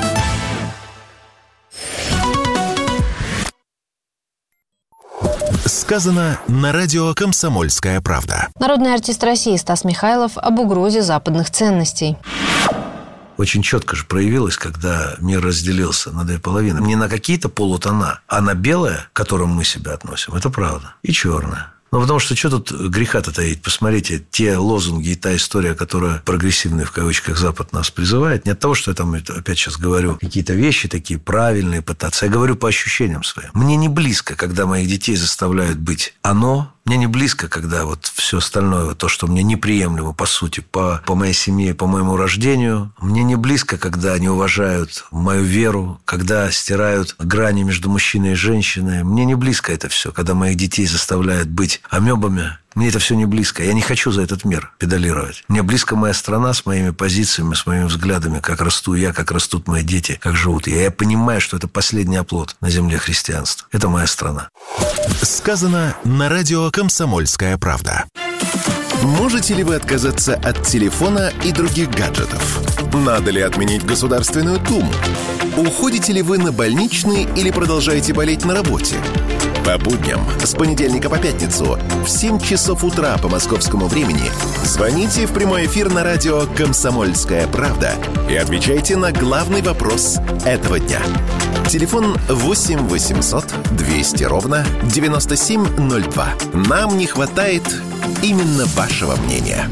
Сказано на радио «Комсомольская правда». Народный артист России Стас Михайлов об угрозе западных ценностей. Очень четко же проявилось, когда мир разделился на две половины. Не на какие-то полутона, а на белое, к которому мы себя относим. Это правда. И черное. Ну, потому что что тут греха-то таить? Посмотрите, те лозунги и та история, которая прогрессивный, в кавычках, Запад нас призывает, не от того, что я там опять сейчас говорю какие-то вещи такие правильные пытаться. Я говорю по ощущениям своим. Мне не близко, когда моих детей заставляют быть оно. Мне не близко, когда вот все остальное, то, что мне неприемлемо, по сути, по, по моей семье, по моему рождению. Мне не близко, когда они уважают мою веру, когда стирают грани между мужчиной и женщиной. Мне не близко это все, когда моих детей заставляют быть амебами, Мне это все не близко. Я не хочу за этот мир педалировать. Мне близка моя страна с моими позициями, с моими взглядами, как расту я, как растут мои дети, как живут я. Я понимаю, что это последний оплот на земле христианства. Это моя страна. Сказано на радио «Комсомольская правда». Можете ли вы отказаться от телефона и других гаджетов? Надо ли отменить Государственную Думу? Уходите ли вы на больничный или продолжаете болеть на работе? По будням с понедельника по пятницу в семь часов утра по московскому времени звоните в прямой эфир на радио «Комсомольская правда» и отвечайте на главный вопрос этого дня. Телефон восемь восемьсот двести ровно девяносто семь ноль два. Нам не хватает именно вашего мнения.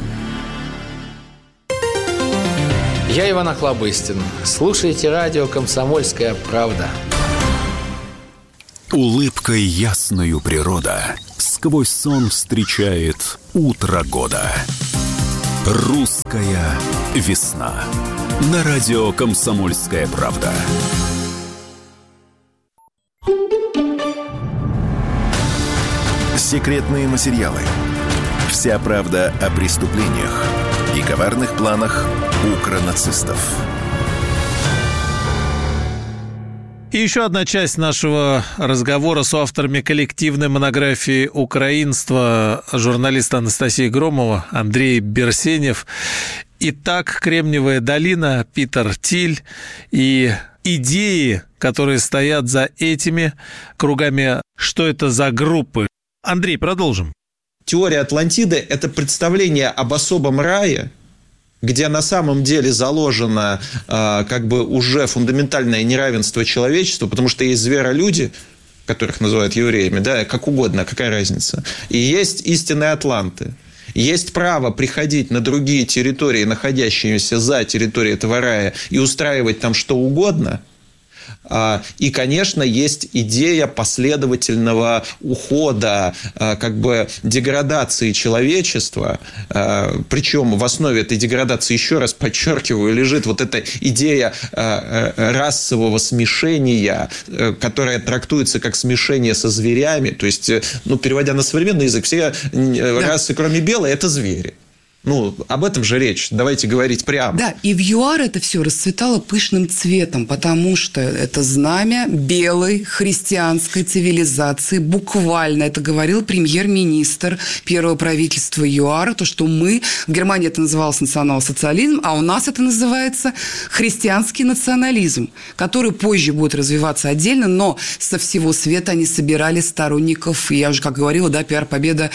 Я Иван Охлобыстин. Слушайте радио «Комсомольская правда». Улыбкой ясною природа сквозь сон встречает утро года. Русская весна. На радио «Комсомольская правда». Секретные материалы. Вся правда о преступлениях и коварных планах укронацистов. И еще одна часть нашего разговора с авторами коллективной монографии «Украинство», журналист Анастасия Громова, Андрей Берсенев. Итак, Кремниевая долина, Питер Тиль и идеи, которые стоят за этими кругами. Что это за группы? Андрей, продолжим. Теория Атлантиды – это представление об особом рае, где на самом деле заложено э, как бы уже фундаментальное неравенство человечества, потому что есть зверолюди, которых называют евреями, да, как угодно, какая разница. И есть истинные атланты. Есть право приходить на другие территории, находящиеся за территорией этого рая, и устраивать там что угодно. И, конечно, есть идея последовательного ухода, как бы деградации человечества. Причем в основе этой деградации, еще раз подчеркиваю, лежит вот эта идея расового смешения, которая трактуется как смешение со зверями. То есть, ну, переводя на современный язык, все расы, кроме белой, это звери. Ну, об этом же речь. Давайте говорить прямо. Да, и в ЮАР это все расцветало пышным цветом, потому что это знамя белой христианской цивилизации. Буквально это говорил премьер-министр первого правительства ЮАР, то, что мы, в Германии это называлось национал-социализм, а у нас это называется христианский национализм, который позже будет развиваться отдельно, но со всего света они собирали сторонников, я уже, как говорила, да, пиар-победа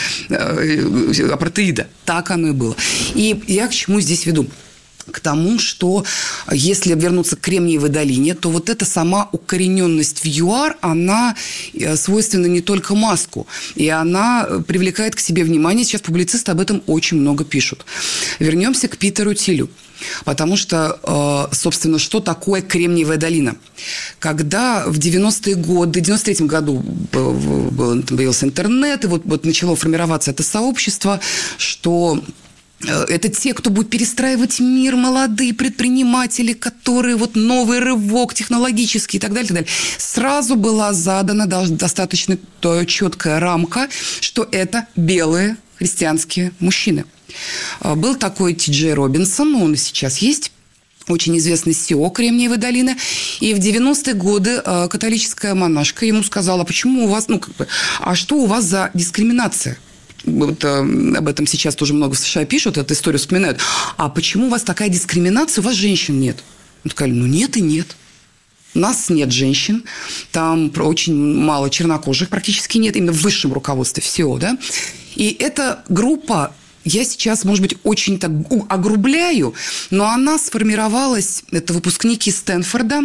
э, апартеида. Так оно и было. И я к чему здесь веду? К тому, что если вернуться к Кремниевой долине, то вот эта сама укорененность в ЮАР, она свойственна не только Маску, и она привлекает к себе внимание. Сейчас публицисты об этом очень много пишут. Вернемся к Питеру Тилю. Потому что, собственно, что такое Кремниевая долина? Когда в девяностые годы, в девяносто третьем году появился интернет, и вот, вот начало формироваться это сообщество, что это те, кто будет перестраивать мир, молодые предприниматели, которые вот новый рывок технологический и так далее, и так далее. Сразу была задана достаточно четкая рамка, что это белые христианские мужчины. Был такой Ти Джей Робинсон, он и сейчас есть, очень известный си и о Кремниевой долины. И в девяностые годы католическая монашка ему сказала, почему у вас, ну, как бы, а что у вас за дискриминация? Вот, э, об этом сейчас тоже много в США пишут, эту историю вспоминают. А почему у вас такая дискриминация, у вас женщин нет? Он сказали, ну нет и нет. У нас нет женщин, там очень мало чернокожих, практически нет, именно в высшем руководстве си и о, да. И эта группа, я сейчас, может быть, очень так огрубляю, но она сформировалась, это выпускники Стэнфорда.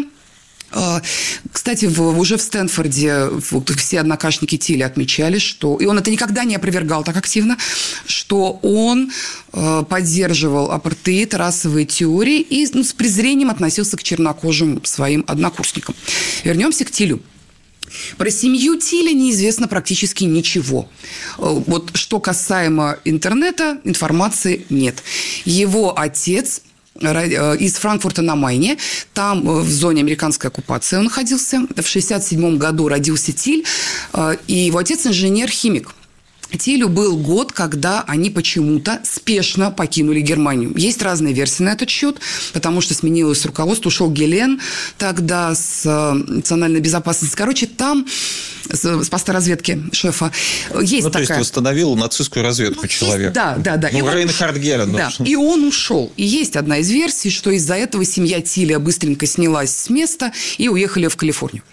Кстати, в, уже в Стэнфорде все однокашники Тиля отмечали, что... И он это никогда не опровергал так активно, что он э, поддерживал апартеид, расовые теории и, ну, с презрением относился к чернокожим своим однокурсникам. Вернемся к Тилю. Про семью Тиля неизвестно практически ничего. Вот что касаемо интернета, информации нет. Его отец... из Франкфурта на Майне, там в зоне американской оккупации он находился. В шестьдесят седьмом году родился Тиль, и его отец инженер-химик. Тилю был год, когда они почему-то спешно покинули Германию. Есть разные версии на этот счет, потому что сменилось руководство, ушел Гелен тогда с национальной безопасности. Короче, там с поста разведки шефа есть ну, такая... то есть восстановил нацистскую разведку ну, человек. Есть, да, да, да. Ну, Рейнхард Гелен. Да, и он ушел. И есть одна из версий, что из-за этого семья Тиля быстренько снялась с места и уехали в Калифорнию.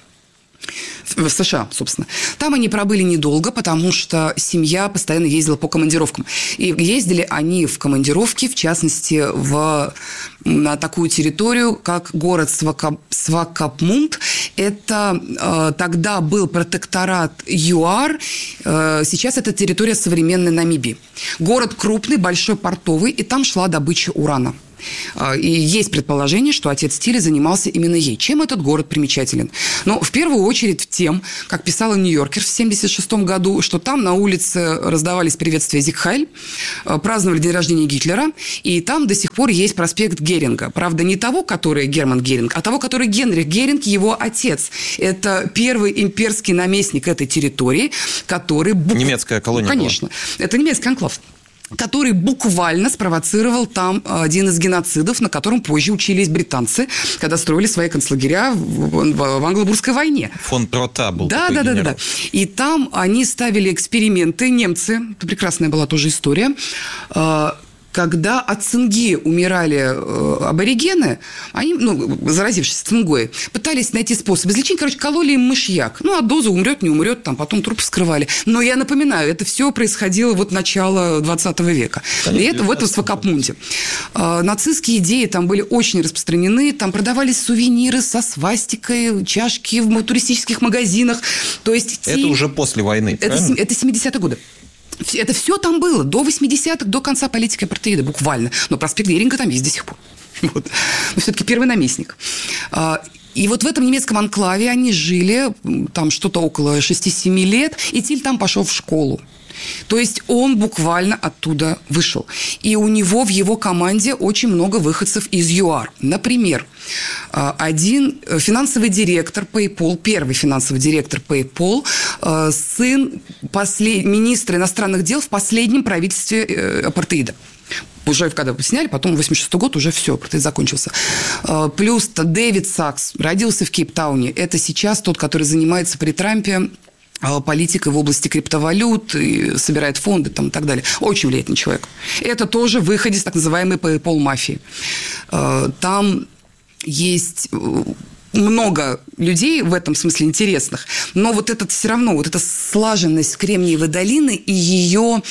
В США, собственно. Там они пробыли недолго, потому что семья постоянно ездила по командировкам. И ездили они в командировки, в частности, в, на такую территорию, как город Свакап, Свакапмунд. Это э, тогда был протекторат ЮАР. Э, сейчас это территория современной Намибии. Город крупный, большой, портовый, и там шла добыча урана. И есть предположение, что отец Тиля занимался именно ей. Чем этот город примечателен? Ну, в первую очередь тем, как писала Нью-Йоркер в семьдесят шестом году, что там на улице раздавались приветствия Зиг Хайль, праздновали день рождения Гитлера, и там до сих пор есть проспект Геринга. Правда, не того, который Герман Геринг, а того, который Генрих Геринг, его отец. Это первый имперский наместник этой территории, который... Немецкая колония Конечно. была. Это немецкий анклав, который буквально спровоцировал там один из геноцидов, на котором позже учились британцы, когда строили свои концлагеря в, в Англо-Бурской войне. Фон Трота был да, такой да, да, генерал. да, да. И там они ставили эксперименты, немцы, это прекрасная была тоже история, когда от цинги умирали э, аборигены, они, ну, заразившись цингой, пытались найти способ излечения. Короче, кололи им мышьяк. Ну, от дозы умрет, не умрет, там потом труп вскрывали. Но я напоминаю, это все происходило вот начало двадцатого века. Конечно, и это в этом Свакапмунде. Э, нацистские идеи там были очень распространены. Там продавались сувениры со свастикой, чашки в туристических магазинах. То есть, это те... уже после войны, это, это семидесятые годы. Это все там было, до восьмидесятых, до конца политики апартеида, буквально. Но проспект Геринга там есть до сих пор. Вот. Но все-таки первый наместник. И вот в этом немецком анклаве они жили, там что-то около шести-семи лет, и Тиль там пошел в школу. То есть он буквально оттуда вышел. И у него в его команде очень много выходцев из ЮАР. Например, один финансовый директор PayPal, первый финансовый директор PayPal, сын послед... министра иностранных дел в последнем правительстве апартеида. Уже когда сняли, потом в восемьдесят шестой год уже все, апартеид закончился. Плюс Дэвид Сакс родился в Кейптауне. Это сейчас тот, который занимается при Трампе политикой в области криптовалют, и собирает фонды там, и так далее. Очень влиятельный человек. Это тоже выходец так называемой PayPal-мафии. Там есть много людей в этом смысле интересных, но вот этот все равно, вот эта слаженность Кремниевой долины и ее...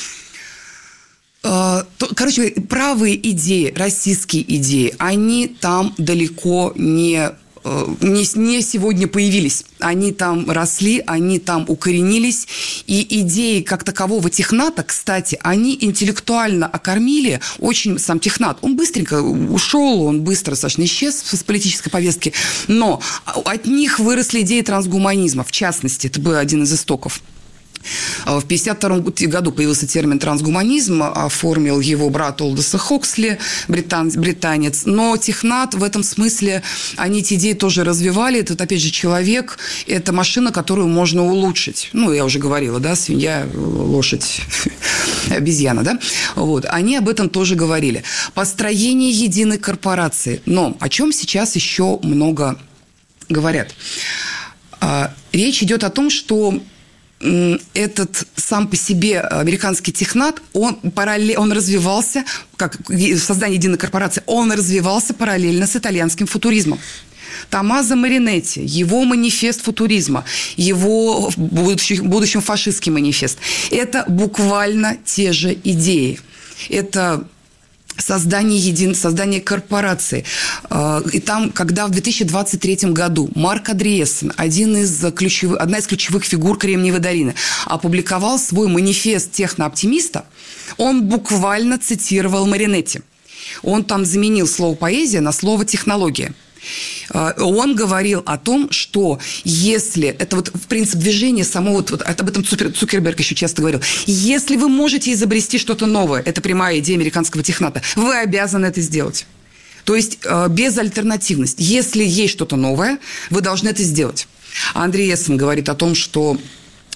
Короче, правые идеи, российские идеи, они там далеко не... Не, не сегодня появились. Они там росли, они там укоренились. И идеи как такового техната, кстати, они интеллектуально окормили очень сам технат. Он быстренько ушел, он быстро достаточно исчез с политической повестки. Но от них выросли идеи трансгуманизма. В частности, это был один из истоков. В тысяча девятьсот пятьдесят втором году появился термин трансгуманизм, оформил его брат Олдоса Хоксли, британ, британец. Но технат в этом смысле, они эти идеи тоже развивали. Это, опять же, человек, это машина, которую можно улучшить. Ну, я уже говорила, да, свинья, лошадь, обезьяна, да? Вот. Они об этом тоже говорили. Построение единой корпорации. Но о чем сейчас еще много говорят? Речь идет о том, что этот сам по себе американский технат, он, параллель, он развивался, как создание единой корпорации, он развивался параллельно с итальянским футуризмом. Томмазо Маринетти, его манифест футуризма, его в будущем, будущем фашистский манифест, это буквально те же идеи. Это... Создание, един... создание корпорации. И там, когда в две тысячи двадцать третьем году Марк Андреессен, один из ключевых, одна из ключевых фигур Кремниевой долины, опубликовал свой манифест технооптимиста, он буквально цитировал Маринетти. Он там заменил слово «поэзия» на слово «технология». Он говорил о том, что если, это вот в принципе движение само, вот, вот об этом Цукерберг еще часто говорил, если вы можете изобрести что-то новое, это прямая идея американского техната, вы обязаны это сделать. То есть безальтернативность. Если есть что-то новое, вы должны это сделать. Андреессен говорит о том, что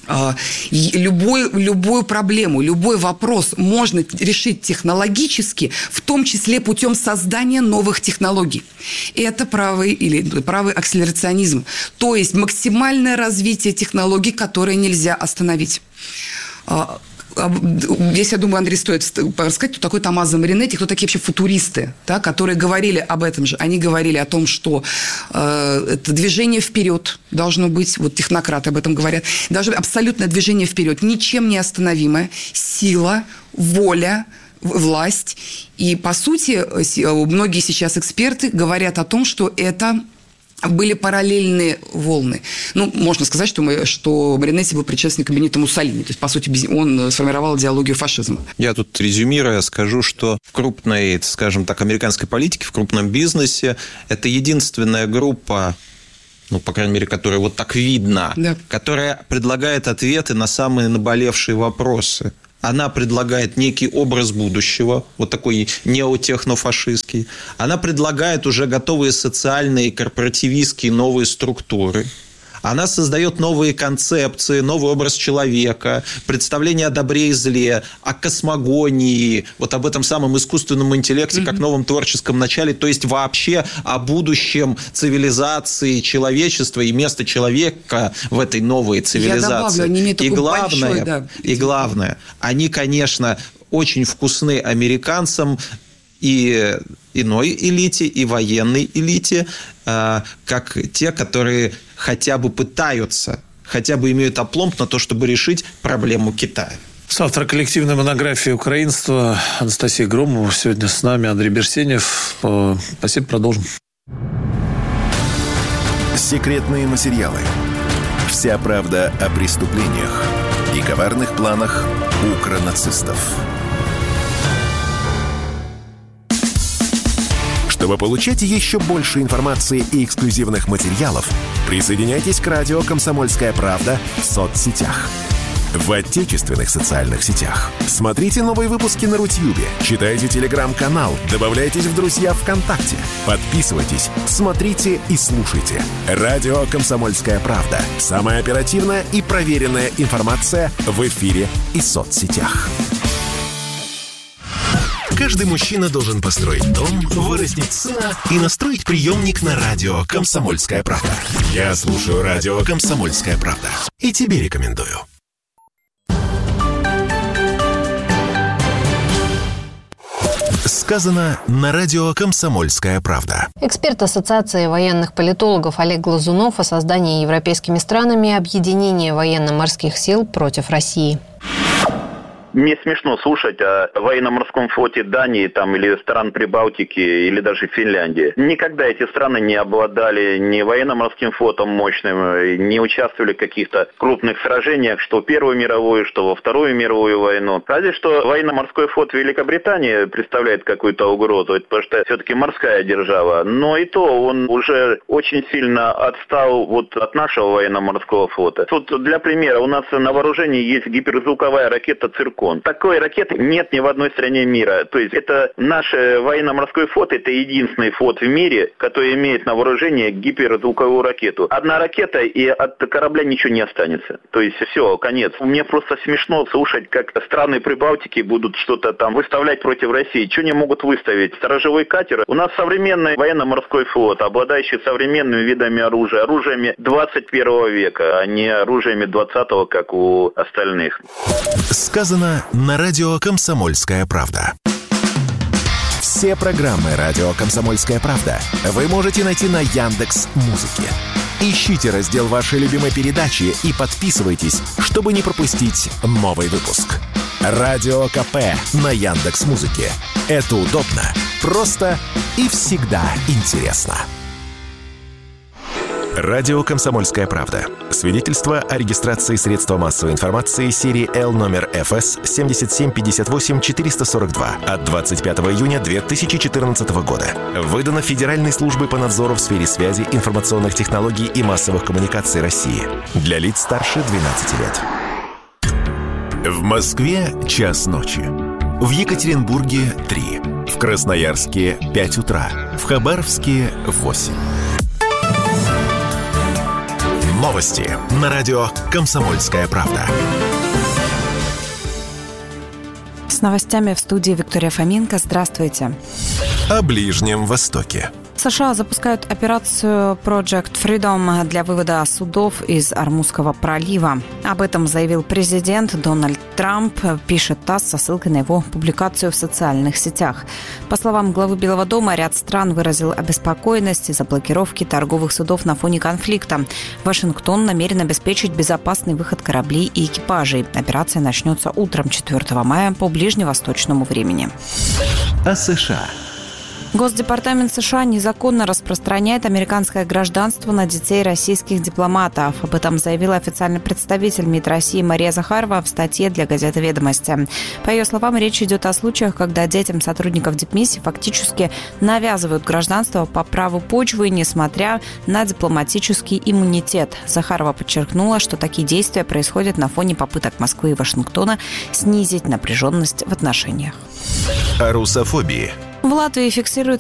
Любой, любую проблему, любой вопрос можно решить технологически, в том числе путем создания новых технологий. Это правый, или правый акселерационизм. То есть максимальное развитие технологий, которые нельзя остановить. Здесь, я думаю, Андрей, стоит рассказать, кто такой Томмазо Маринетти, кто такие вообще футуристы, да, которые говорили об этом же. Они говорили о том, что э, это движение вперед должно быть, вот технократы об этом говорят, должно быть абсолютное движение вперед, ничем не остановимое, сила, воля, власть. И, по сути, многие сейчас эксперты говорят о том, что это были параллельные волны. Ну, можно сказать, что, мы, что Маринетти был предшественником Бенито Муссолини. То есть, по сути, он сформировал идеологию фашизма. Я тут, резюмируя, скажу, что в крупной, скажем так, американской политике, в крупном бизнесе это единственная группа, ну, по крайней мере, которая вот так видна, да, которая предлагает ответы на самые наболевшие вопросы. Она предлагает некий образ будущего, вот такой неотехнофашистский. Она предлагает уже готовые социальные, корпоративистские новые структуры. Она создает новые концепции, новый образ человека, представление о добре и зле, о космогонии, вот об этом самом искусственном интеллекте, mm-hmm. как новом творческом начале, то есть вообще о будущем цивилизации человечества и места человека в этой новой цивилизации. Я добавлю, они имеют такой и главное, большой, да, и главное, они, конечно, очень вкусны американцам, и иной элите, и военной элите, как те, которые хотя бы пытаются, хотя бы имеют опломб на то, чтобы решить проблему Китая. Соавтор коллективной монографии «Украинство» Анастасия Громова сегодня с нами, Андрей Берсенев. Спасибо, продолжим. Секретные материалы. Вся правда о преступлениях и коварных планах укронацистов. Чтобы получать еще больше информации и эксклюзивных материалов, присоединяйтесь к радио «Комсомольская правда» в соцсетях. В отечественных социальных сетях. Смотрите новые выпуски на Рутьюбе, читайте телеграм-канал, добавляйтесь в друзья ВКонтакте, подписывайтесь, смотрите и слушайте. Радио «Комсомольская правда». Самая оперативная и проверенная информация в эфире и соцсетях. Каждый мужчина должен построить дом, вырастить сына и настроить приемник на радио «Комсомольская правда». Я слушаю радио «Комсомольская правда» и тебе рекомендую. Сказано на радио «Комсомольская правда». Эксперт Ассоциации военных политологов Олег Глазунов о создании европейскими странами объединения военно-морских сил против России. Мне смешно слушать о военно-морском флоте Дании там, или стран Прибалтики, или даже Финляндии. Никогда эти страны не обладали ни военно-морским флотом мощным, не участвовали в каких-то крупных сражениях, что в Первую мировую, что во Вторую мировую войну. Разве что военно-морской флот Великобритании представляет какую-то угрозу, потому что все-таки морская держава. Но и то он уже очень сильно отстал вот от нашего военно-морского флота. Тут для примера, у нас на вооружении есть гиперзвуковая ракета «Циркон». Такой ракеты нет ни в одной стране мира. То есть это наш военно-морской флот, это единственный флот в мире, который имеет на вооружении гиперзвуковую ракету. Одна ракета, и от корабля ничего не останется. То есть все, конец. Мне просто смешно слушать, как страны Прибалтики будут что-то там выставлять против России. Что они могут выставить? Сторожевой катер. У нас современный военно-морской флот, обладающий современными видами оружия, оружиями двадцать первого века, а не оружиями двадцатого, как у остальных. Сказано на радио «Комсомольская правда». Все программы радио «Комсомольская правда» вы можете найти на Яндекс.Музыке. Ищите раздел вашей любимой передачи и подписывайтесь, чтобы не пропустить новый выпуск. Радио КП на Яндекс.Музыке. Это удобно, просто и всегда интересно. Радио «Комсомольская правда». Свидетельство о регистрации средства массовой информации серии Л номер эф эс семь семь пять восемь четыре сорок два от двадцать пятого июня две тысячи четырнадцатого года. Выдано Федеральной службой по надзору в сфере связи, информационных технологий и массовых коммуникаций России. Для лиц старше двенадцати лет. В Москве час ночи. В Екатеринбурге три. В Красноярске пять утра. В Хабаровске восемь. Новости на радио «Комсомольская правда». С новостями в студии Виктория Фоменко. Здравствуйте. О Ближнем Востоке. США запускают операцию Project Freedom для вывода судов из Ормузского пролива. Об этом заявил президент Дональд Трамп, пишет ТАСС со ссылкой на его публикацию в социальных сетях. По словам главы Белого дома, ряд стран выразил обеспокоенность из-за блокировки торговых судов на фоне конфликта. Вашингтон намерен обеспечить безопасный выход кораблей и экипажей. Операция начнется утром четвёртого мая по ближневосточному времени. О США. Госдепартамент США незаконно распространяет американское гражданство на детей российских дипломатов. Об этом заявила официальный представитель МИД России Мария Захарова в статье для газеты «Ведомости». По ее словам, речь идет о случаях, когда детям сотрудников дипмиссии фактически навязывают гражданство по праву почвы, несмотря на дипломатический иммунитет. Захарова подчеркнула, что такие действия происходят на фоне попыток Москвы и Вашингтона снизить напряженность в отношениях. О русофобии. В Латвии фиксируется